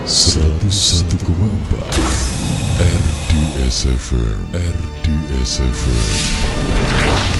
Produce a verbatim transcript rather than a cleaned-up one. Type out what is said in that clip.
seratus satu koma empat R D S F M R D S F M